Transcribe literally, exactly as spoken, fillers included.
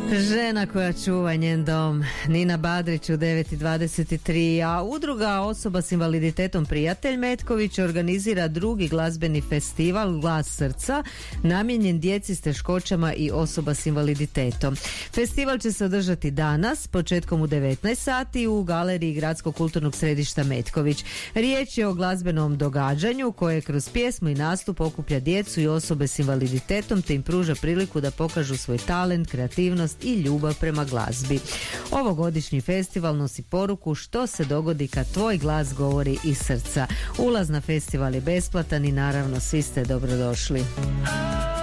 Žena koja čuva njen dom, Nina Badrić u devet i dvadeset tri, a udruga osoba s invaliditetom Prijatelj Metković organizira drugi glazbeni festival Glas srca, namijenjen djeci s teškoćama i osoba s invaliditetom. Festival će se održati danas, početkom u devetnaest sati u galeriji Gradskog kulturnog središta Metković. Riječ je o glazbenom događanju koje kroz pjesmu i nastup okuplja djecu i osobe s invaliditetom te im pruža priliku da pokažu svoj talent, kreativnost i ljubav prema glazbi. Ovogodišnji festival nosi poruku što se dogodi kad tvoj glas govori iz srca. Ulaz na festival je besplatan i naravno svi ste dobrodošli.